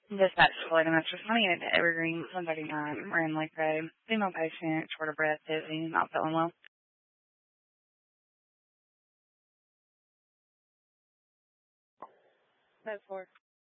Dispatch Floyd and Metro County at Evergreen 139. Ran like a female patient, short of breath, dizzy, not feeling well. That's 4.